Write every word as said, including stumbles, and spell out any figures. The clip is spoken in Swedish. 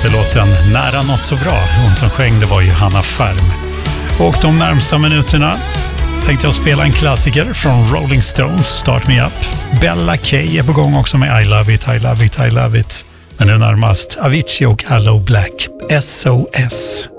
hette låten Nära något så bra. Hon som sjöng det var ju Hanna Färm. Och de närmsta minuterna tänkte jag spela en klassiker från Rolling Stones, Start Me Up. Bella Kay är på gång också med I Love It, I Love It, I Love It. Men nu närmast Avicii och Allo Black, S O S.